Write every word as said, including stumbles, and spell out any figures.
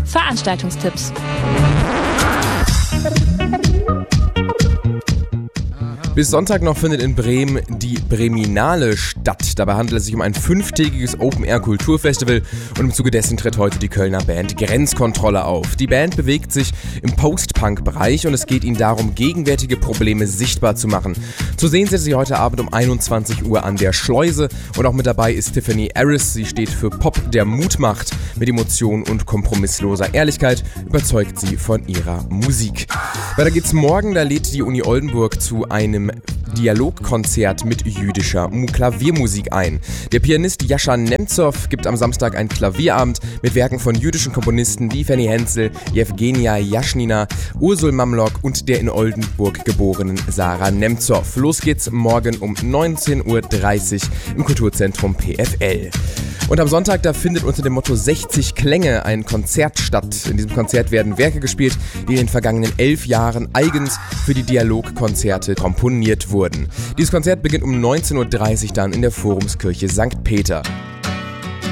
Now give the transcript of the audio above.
Veranstaltungstipps. Bis Sonntag noch findet in Bremen die Breminale statt. Dabei handelt es sich um ein fünftägiges Open-Air-Kulturfestival und im Zuge dessen tritt heute die Kölner Band Grenzkontrolle auf. Die Band bewegt sich im Post-Punk-Bereich und es geht ihnen darum, gegenwärtige Probleme sichtbar zu machen. Zu sehen sind sie heute Abend um einundzwanzig Uhr an der Schleuse und auch mit dabei ist Tiffany Harris. Sie steht für Pop, der Mut macht. Mit Emotion und kompromissloser Ehrlichkeit überzeugt sie von ihrer Musik. Weiter geht's morgen, da lädt die Uni Oldenburg zu einem Dialogkonzert mit jüdischer Klaviermusik ein. Der Pianist Jascha Nemzow gibt am Samstag einen Klavierabend mit Werken von jüdischen Komponisten wie Fanny Hensel, Jewgenia Jaschnina, Ursul Mamlok und der in Oldenburg geborenen Sarah Nemzow. Los geht's morgen um neunzehn Uhr dreißig im Kulturzentrum P F L. Und am Sonntag, da findet unter dem Motto sechzig Klänge ein Konzert statt. In diesem Konzert werden Werke gespielt, die in den vergangenen elf Jahren eigens für die Dialogkonzerte komponiert wurden. Dieses Konzert beginnt um neunzehn Uhr dreißig dann in der Forumskirche Sankt Peter.